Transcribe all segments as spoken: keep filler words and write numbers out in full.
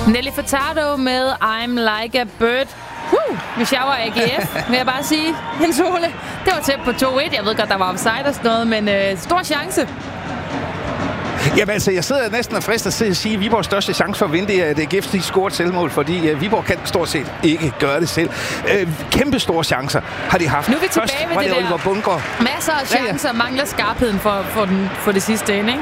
Nelly Furtado med I'm Like a Bird. Uh, hvis jeg var A G F, vil jeg bare sige, Jens Ole, det var tæt på to et. Jeg ved godt, der var offside og sådan noget, men øh, stor chance. Jamen altså, jeg sidder næsten og frister til at sige, at Viborgs største chance for at vinde, det er, at A G F scorer et selvmål, fordi uh, Viborg kan stort set ikke gøre det selv. Uh, kæmpe store chancer har de haft. Nu er vi tilbage Først ved var det, det Oliver Bundgaard. Masser af chancer, ja, ja. Mangler skarpheden for, for, den, for det sidste ende, ikke?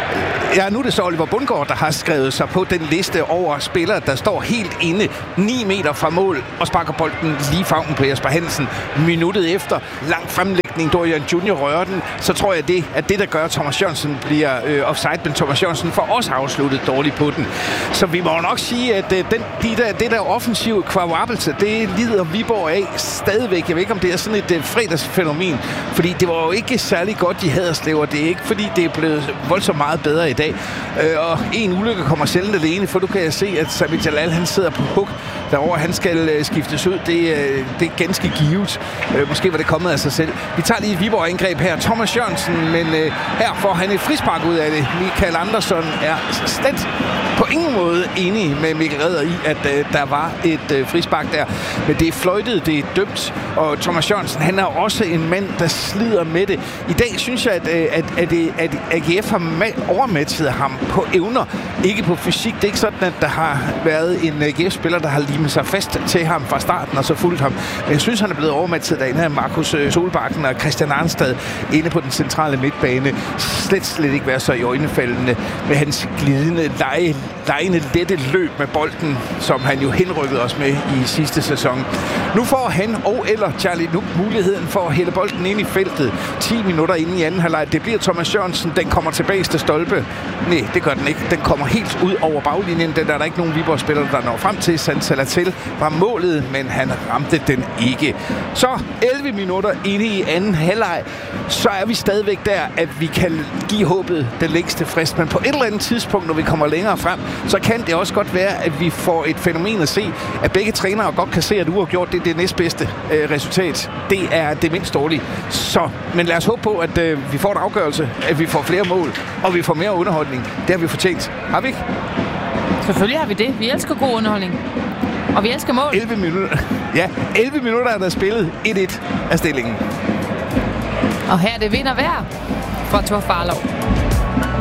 Ja, nu er det så Oliver Bundgaard, der har skrevet sig på den liste over spillere, der står helt inde ni meter fra mål og sparker bolden lige favnen på Jesper Hansen. Minuttet efter, lang fremlægning, Dorian Junior rører den, så tror jeg, det at det, der gør, at Thomas Jørgensen bliver øh, offside, men Thomas Jørgensen får også afsluttet dårligt på den. Så vi må nok sige, at øh, den, de der, det der offensive kvadrabelse, det lider Viborg af stadigvæk. Jeg ved ikke, om det er sådan et øh, fredagsfænomen, fordi det var jo ikke særlig godt, de havde slæver. Det er ikke, fordi det er blevet voldsomt meget bedre i dag. Øh, og en ulykke kommer sjældent alene, for du kan jeg se, at Sami Jalal, han sidder på hug derovre. Han skal øh, skiftes ud. Det, øh, det er ganske givet. Øh, måske var det kommet af sig selv. Vi tager lige et Viborg-angreb her. Thomas Jørgensen, men øh, her får han et frispark ud af det. Michael Andersson er slet på ingen måde enig med Mikkel Redder i, at øh, der var et øh, frispark der. Men det er fløjtet, det er dømt, og Thomas Jørgensen, han er også en mand, der slider med det. I dag synes jeg, at, at, at, at A G F har overmatchet ham på evner, ikke på fysik. Det er ikke sådan, at der har været en A G F-spiller, der har limet sig fast til ham fra starten og så fulgt ham. Men jeg synes, han er blevet overmatchet derinde af Markus Solbakken og Christian Arnstad inde på den centrale midtbane. Slet, slet ikke være så i øjnefaldende med hans glidende, lege, legende, lette løb med bolden, som han jo henrykkede os med i sidste sæson. Nu får han og eller Charlie Nuk muligheden for at hælde bolden ind i feltet ti minutter inden i anden halvleg. Det bliver Thomas Jørgensen. Den kommer tilbage til stolpe. Nej, det gør den ikke. Den kommer helt ud over baglinjen. Den der er der ikke nogen Viborg-spillere, der når frem til. Sandtala til var målet, men han ramte den ikke. Så elleve minutter inde i anden halvleg, så er vi stadigvæk der, at vi kan give håbet den længste frist. Men på et eller andet tidspunkt, når vi kommer længere frem, så kan det også godt være, at vi får et fænomen at se, at begge trænere godt kan se, at uafgjort det er det næstbedste øh, resultat. Det er det mindst dårlige. Så, men lad os håbe på, at øh, vi får en afgørelse, at vi får flere mål, og vi får mere underholdning. Det har vi fortjent. Har vi ikke? Selvfølgelig har vi det. Vi elsker god underholdning. Og vi elsker mål. elleve minutter. Ja, elleve minutter er der spillet. et et af stillingen. Og her er det vinder hver fra Thor Farlov.